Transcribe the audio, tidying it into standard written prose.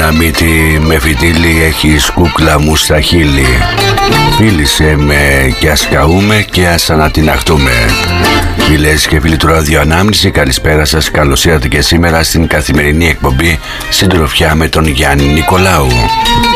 ένα μύτη με φιτίλι, έχεις κούκλα μου στα χείλη. Φίλησε με και ας καούμε και ας ανατιναχτούμε. Φίλες και φίλοι του Ραδιοανάμνηση, καλησπέρα σας. Καλώς ήρθατε και σήμερα στην καθημερινή εκπομπή Συντροφιά με τον Γιάννη Νικολάου.